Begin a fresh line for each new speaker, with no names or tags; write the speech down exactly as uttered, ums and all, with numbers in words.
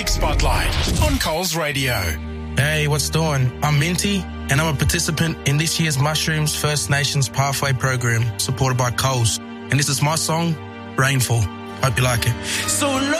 Music Spotlight on Coles Radio.
Hey, what's doing? I'm Minty, and I'm a participant in this year's Mushrooms First Nations Pathway program supported by Coles. And this is my song, Rainfall. Hope you like it.
So long.